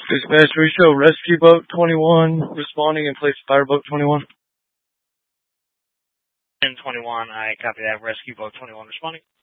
Dispatch, we show Rescue Boat 21 responding in place of Fireboat 21. 10-21, I copy that. Rescue Boat 21 responding.